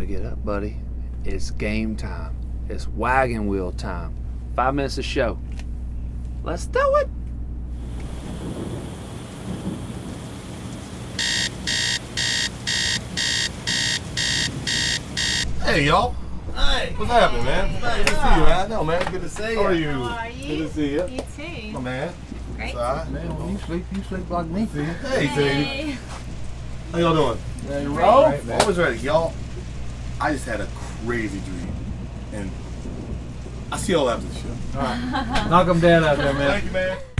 to get up, buddy. It's game time. It's wagon wheel time. 5 minutes of show. Let's do it. Hey, y'all. Hey. What's happening, man? Good to see you, man. I know, man. Good to see you. How are you? How are you? Good to see you. You too. My man. Great. It's all right. Man, when you sleep like me. See you. Hey, Hey. Sadie. How y'all doing? Ready to Great. roll? Right, always ready. Y'all, I just had a crazy dream. And I see y'all after the show. All right. Knock them down out there, man. Thank you, man.